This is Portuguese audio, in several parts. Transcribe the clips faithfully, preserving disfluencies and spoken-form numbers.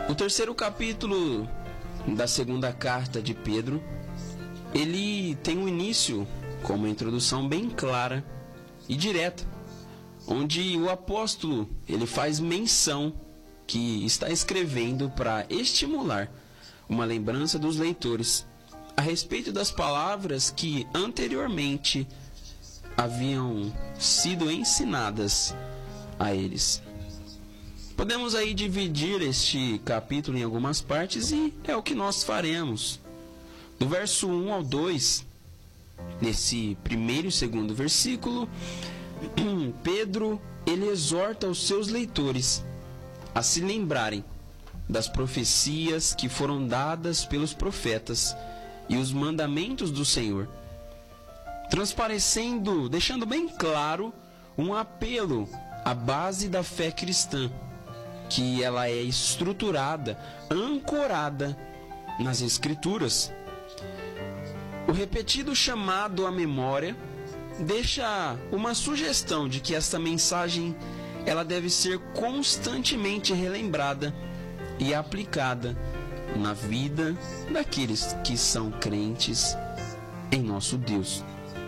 O terceiro capítulo da segunda carta de Pedro, ele tem um início com uma introdução bem clara e direta, onde o apóstolo ele faz menção que está escrevendo para estimular uma lembrança dos leitores a respeito das palavras que anteriormente haviam sido ensinadas a eles. Podemos aí dividir este capítulo em algumas partes e é o que nós faremos. Do verso um ao dois, nesse primeiro e segundo versículo, Pedro ele exorta os seus leitores a se lembrarem das profecias que foram dadas pelos profetas e os mandamentos do Senhor, transparecendo, deixando bem claro um apelo à base da fé cristã, que ela é estruturada, ancorada nas Escrituras. O repetido chamado à memória deixa uma sugestão de que esta mensagem ela deve ser constantemente relembrada e aplicada na vida daqueles que são crentes em nosso Deus.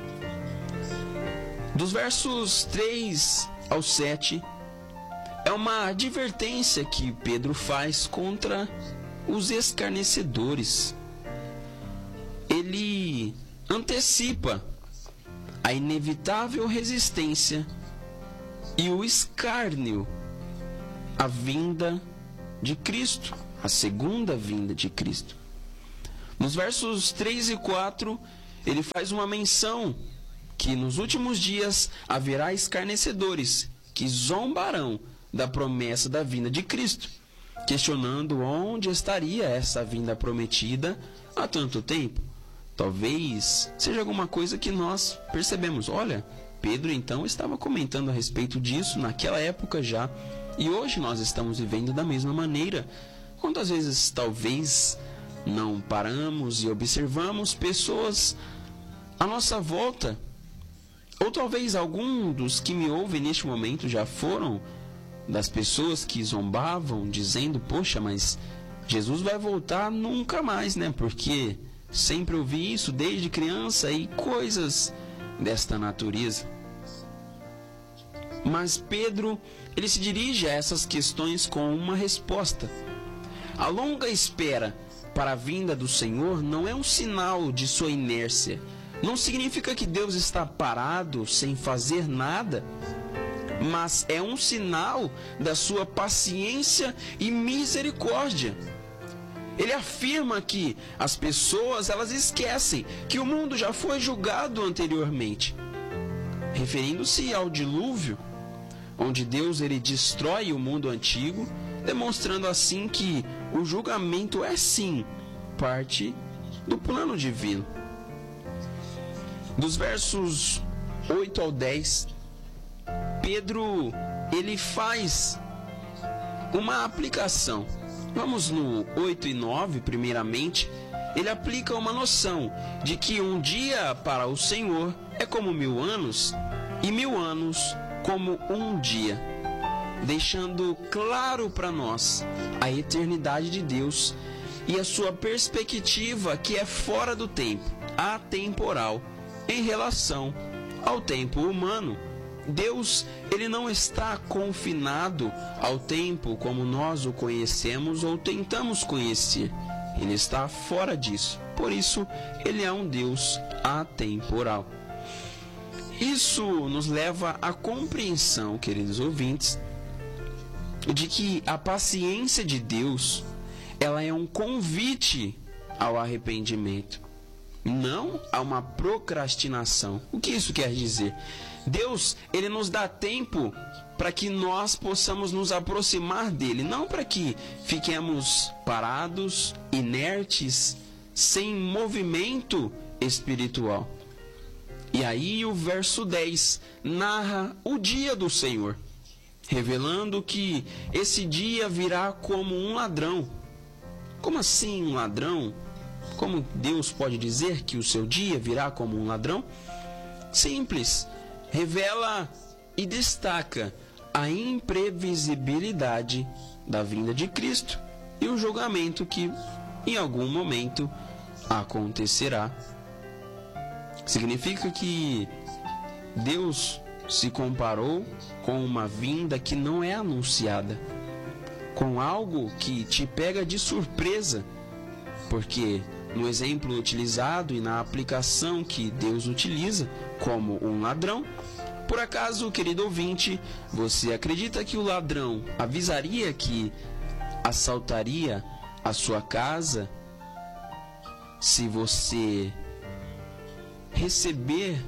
Dos versos três ao sete, é uma advertência que Pedro faz contra os escarnecedores. Ele antecipa a inevitável resistência e o escárnio à vinda de Cristo, a segunda vinda de Cristo. Nos versos três e quatro, ele faz uma menção que nos últimos dias haverá escarnecedores que zombarão da promessa da vinda de Cristo, questionando onde estaria essa vinda prometida há tanto tempo. Talvez seja alguma coisa que nós percebemos. Olha, Pedro então estava comentando a respeito disso naquela época já, e hoje nós estamos vivendo da mesma maneira. Quantas vezes talvez não paramos e observamos pessoas à nossa volta, ou talvez algum dos que me ouvem neste momento já foram das pessoas que zombavam, dizendo, poxa, mas Jesus vai voltar nunca mais, né? Porque sempre ouvi isso desde criança e coisas desta natureza. Mas Pedro, ele se dirige a essas questões com uma resposta. A longa espera para a vinda do Senhor não é um sinal de sua inércia. Não significa que Deus está parado, sem fazer nada, mas é um sinal da sua paciência e misericórdia. Ele afirma que as pessoas elas esquecem que o mundo já foi julgado anteriormente, referindo-se ao dilúvio, onde Deus ele destrói o mundo antigo, demonstrando assim que o julgamento é sim parte do plano divino. Dos versos oito ao dez, Pedro ele faz uma aplicação. Vamos no oito e nove, primeiramente. Ele aplica uma noção de que um dia para o Senhor é como mil anos, e mil anos como um dia, deixando claro para nós a eternidade de Deus e a sua perspectiva que é fora do tempo, atemporal, em relação ao tempo humano. Deus, ele não está confinado ao tempo como nós o conhecemos ou tentamos conhecer. Ele está fora disso. Por isso, ele é um Deus atemporal. Isso nos leva à compreensão, queridos ouvintes, de que a paciência de Deus, ela é um convite ao arrependimento, não a uma procrastinação. O que isso quer dizer? Deus, ele nos dá tempo para que nós possamos nos aproximar dele, não para que fiquemos parados, inertes, sem movimento espiritual. E aí o verso dez narra o dia do Senhor, revelando que esse dia virá como um ladrão. Como assim um ladrão? Como Deus pode dizer que o seu dia virá como um ladrão? Simples. Revela e destaca a imprevisibilidade da vinda de Cristo e o julgamento que em algum momento acontecerá. Significa que Deus se comparou com uma vinda que não é anunciada, com algo que te pega de surpresa, porque no exemplo utilizado e na aplicação que Deus utiliza como um ladrão, por acaso, querido ouvinte, você acredita que o ladrão avisaria que assaltaria a sua casa se você receber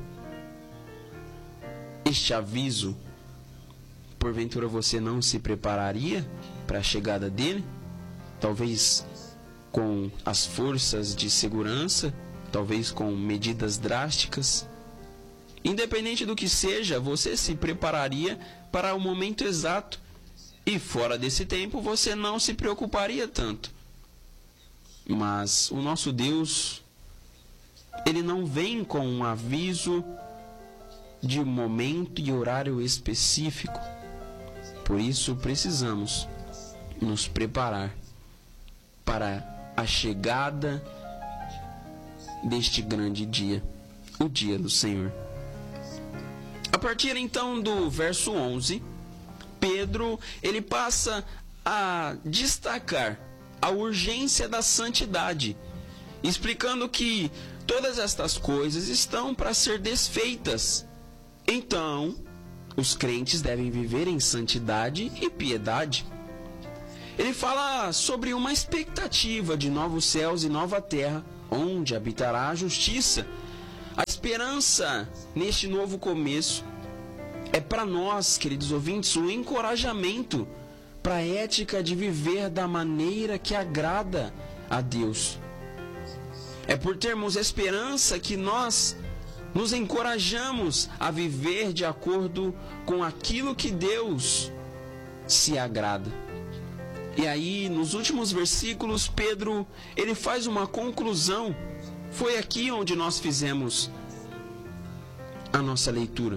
este aviso? Porventura você não se prepararia para a chegada dele? Talvez com as forças de segurança, talvez com medidas drásticas. Independente do que seja, você se prepararia para o momento exato e fora desse tempo você não se preocuparia tanto. Mas o nosso Deus, Ele não vem com um aviso de momento e horário específico. Por isso precisamos nos preparar para a chegada deste grande dia, o dia do Senhor. A partir então do verso onze, Pedro ele passa a destacar a urgência da santidade, explicando que todas estas coisas estão para ser desfeitas. Então, os crentes devem viver em santidade e piedade. Ele fala sobre uma expectativa de novos céus e nova terra, onde habitará a justiça. A esperança neste novo começo é para nós, queridos ouvintes, um encorajamento para a ética de viver da maneira que agrada a Deus. É por termos esperança que nós nos encorajamos a viver de acordo com aquilo que Deus se agrada. E aí, nos últimos versículos, Pedro, ele faz uma conclusão. Foi aqui onde nós fizemos a nossa leitura.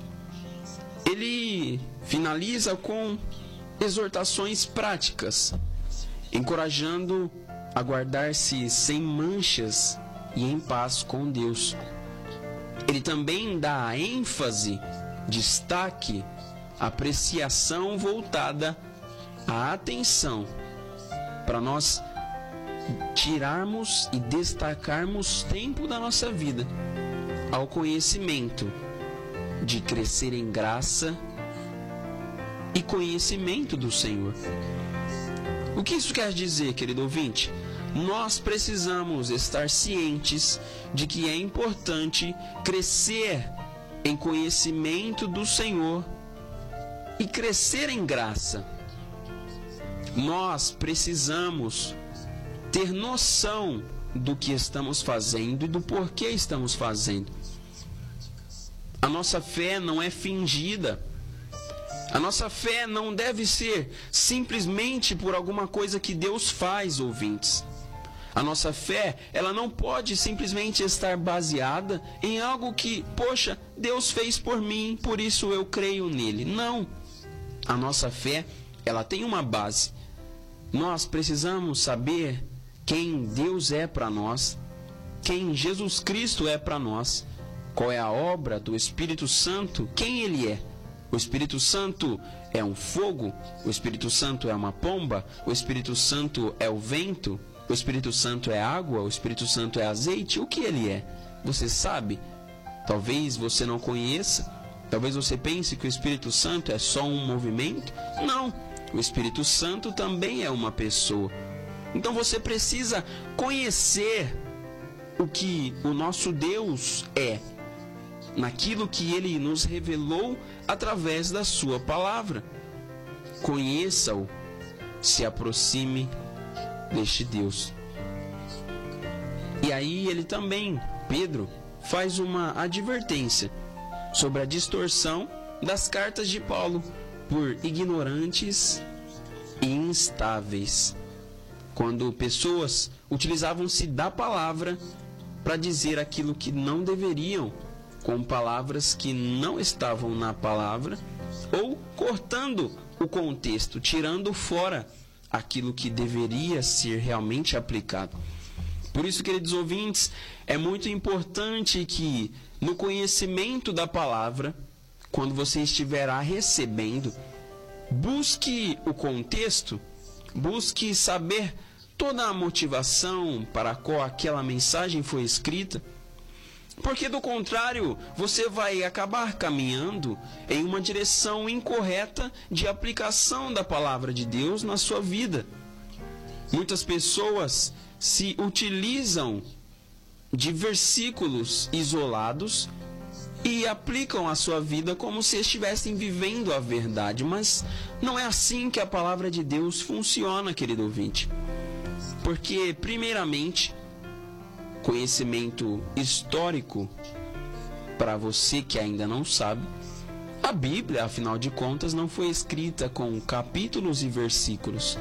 Ele finaliza com exortações práticas, encorajando a guardar-se sem manchas e em paz com Deus. Ele também dá ênfase, destaque, apreciação voltada à atenção para nós tirarmos e destacarmos tempo da nossa vida ao conhecimento de crescer em graça e conhecimento do Senhor. O que isso quer dizer, querido ouvinte? Nós precisamos estar cientes de que é importante crescer em conhecimento do Senhor e crescer em graça. Nós precisamos ter noção do que estamos fazendo e do porquê estamos fazendo. A nossa fé não é fingida. A nossa fé não deve ser simplesmente por alguma coisa que Deus faz, ouvintes. A nossa fé, ela não pode simplesmente estar baseada em algo que, poxa, Deus fez por mim, por isso eu creio nele. Não. A nossa fé, ela tem uma base. Nós precisamos saber quem Deus é para nós, quem Jesus Cristo é para nós, qual é a obra do Espírito Santo, quem ele é. O Espírito Santo é um fogo, o Espírito Santo é uma pomba, o Espírito Santo é o vento, o Espírito Santo é água, o Espírito Santo é azeite. O que ele é? Você sabe? Talvez você não conheça, talvez você pense que o Espírito Santo é só um movimento. Não, o Espírito Santo também é uma pessoa. Então você precisa conhecer o que o nosso Deus é, naquilo que ele nos revelou através da sua palavra. Conheça-o, se aproxime deste Deus. E aí ele também, Pedro, faz uma advertência sobre a distorção das cartas de Paulo por ignorantes e instáveis, quando pessoas utilizavam-se da palavra para dizer aquilo que não deveriam, com palavras que não estavam na palavra, ou cortando o contexto, tirando fora aquilo que deveria ser realmente aplicado. Por isso, queridos ouvintes, é muito importante que no conhecimento da palavra, quando você estiver a recebendo, busque o contexto, busque saber toda a motivação para a qual aquela mensagem foi escrita, porque do contrário, você vai acabar caminhando em uma direção incorreta de aplicação da palavra de Deus na sua vida. Muitas pessoas se utilizam de versículos isolados e aplicam a sua vida como se estivessem vivendo a verdade, mas não é assim que a palavra de Deus funciona, querido ouvinte. Porque, primeiramente, conhecimento histórico, para você que ainda não sabe, a Bíblia, afinal de contas, não foi escrita com capítulos e versículos.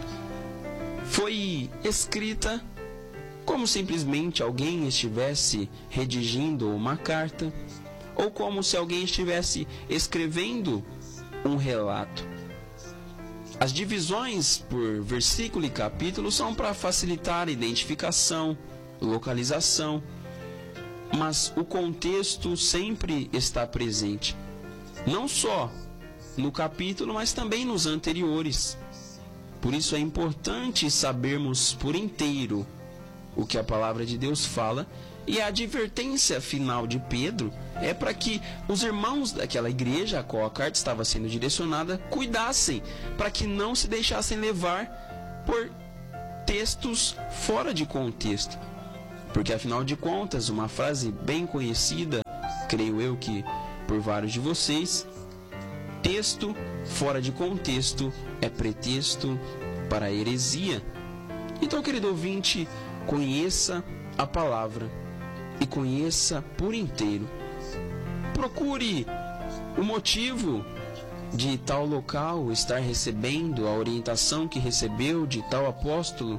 Foi escrita como simplesmente alguém estivesse redigindo uma carta, ou como se alguém estivesse escrevendo um relato. As divisões por versículo e capítulo são para facilitar a identificação, localização, mas o contexto sempre está presente, não só no capítulo, mas também nos anteriores. Por isso é importante sabermos por inteiro o que a palavra de Deus fala, e a advertência final de Pedro é para que os irmãos daquela igreja a qual a carta estava sendo direcionada cuidassem, para que não se deixassem levar por textos fora de contexto. Porque afinal de contas, uma frase bem conhecida, creio eu que por vários de vocês, texto fora de contexto é pretexto para a heresia. Então, querido ouvinte, conheça a palavra e conheça por inteiro. Procure o motivo de tal local estar recebendo a orientação que recebeu de tal apóstolo,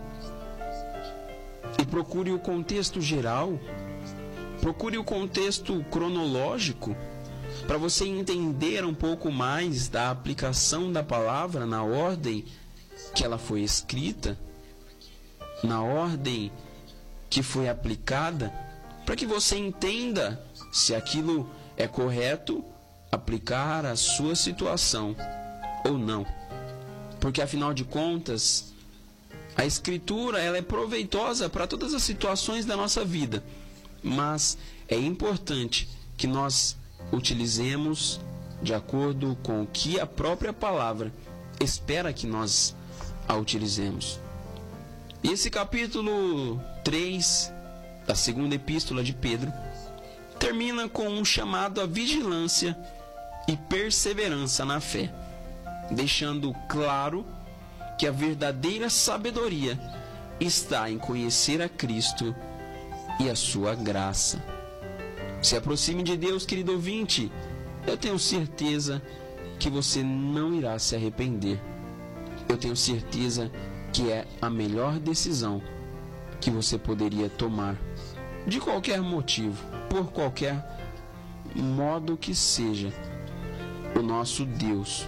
e procure o contexto geral, procure o contexto cronológico, para você entender um pouco mais da aplicação da palavra na ordem que ela foi escrita, na ordem que foi aplicada, para que você entenda se aquilo é correto aplicar a sua situação ou não. Porque afinal de contas, a Escritura ela é proveitosa para todas as situações da nossa vida, mas é importante que nós utilizemos de acordo com o que a própria palavra espera que nós a utilizemos. E esse capítulo três da segunda epístola de Pedro termina com um chamado à vigilância e perseverança na fé, deixando claro que a verdadeira sabedoria está em conhecer a Cristo e a sua graça. Se aproxime de Deus, querido ouvinte. Eu tenho certeza que você não irá se arrepender. Eu tenho certeza que é a melhor decisão que você poderia tomar, de qualquer motivo, por qualquer modo que seja. O nosso Deus,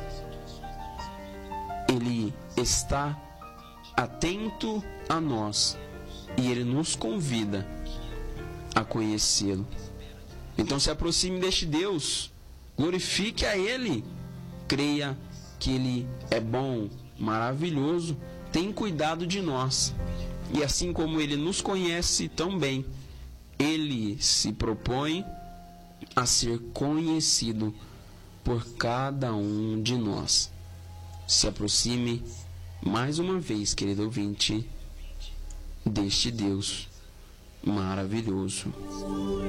Ele está atento a nós e Ele nos convida a conhecê-lo. Então se aproxime deste Deus, glorifique a Ele, creia que Ele é bom, maravilhoso, tem cuidado de nós. E assim como Ele nos conhece tão bem, Ele se propõe a ser conhecido por cada um de nós. Se aproxime mais uma vez, querido ouvinte, deste Deus maravilhoso.